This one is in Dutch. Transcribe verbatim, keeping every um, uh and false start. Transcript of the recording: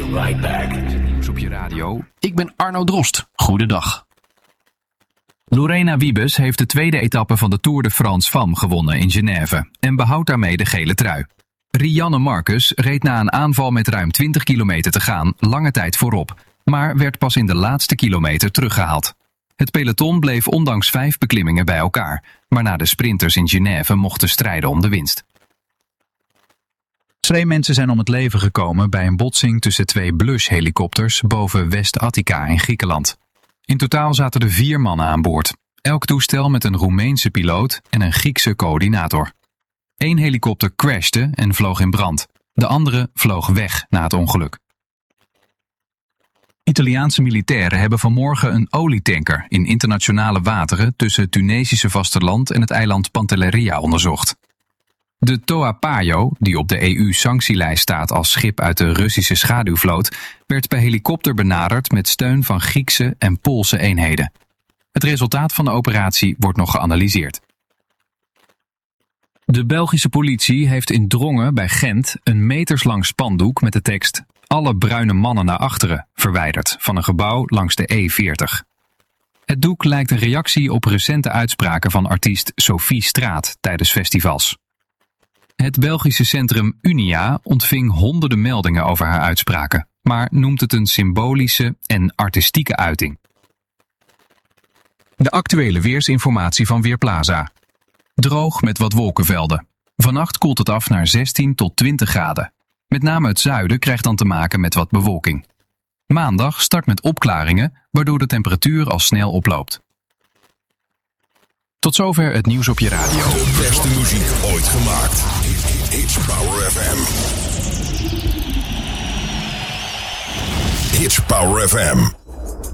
right back. Nieuws op je radio. Ik ben Arno Drost. Goedendag. Lorena Wiebes heeft de tweede etappe van de Tour de France Femmes gewonnen in Genève en behoudt daarmee de gele trui. Rianne Marcus reed na een aanval met ruim twintig kilometer te gaan lange tijd voorop, maar werd pas in de laatste kilometer teruggehaald. Het peloton bleef ondanks vijf beklimmingen bij elkaar, waarna de sprinters in Genève mochten strijden om de winst. Twee mensen zijn om het leven gekomen bij een botsing tussen twee Blush-helikopters boven West-Attica in Griekenland. In totaal zaten er vier mannen aan boord. Elk toestel met een Roemeense piloot en een Griekse coördinator. Eén helikopter crashte en vloog in brand. De andere vloog weg na het ongeluk. Italiaanse militairen hebben vanmorgen een olietanker in internationale wateren tussen het Tunesische vasteland en het eiland Pantelleria onderzocht. De Toa Payo, die op de E U-sanctielijst staat als schip uit de Russische schaduwvloot, werd per helikopter benaderd met steun van Griekse en Poolse eenheden. Het resultaat van de operatie wordt nog geanalyseerd. De Belgische politie heeft in Drongen bij Gent een meterslang spandoek met de tekst "Alle bruine mannen naar achteren" verwijderd van een gebouw langs de E veertig. Het doek lijkt een reactie op recente uitspraken van artiest Sophie Straat tijdens festivals. Het Belgische centrum Unia ontving honderden meldingen over haar uitspraken, maar noemt het een symbolische en artistieke uiting. De actuele weersinformatie van Weerplaza. Droog met wat wolkenvelden. Vannacht koelt het af naar zestien tot twintig graden. Met name het zuiden krijgt dan te maken met wat bewolking. Maandag start met opklaringen, waardoor de temperatuur al snel oploopt. Tot zover het nieuws op je radio. De beste muziek ooit gemaakt. It's Power F M. It's Power F M.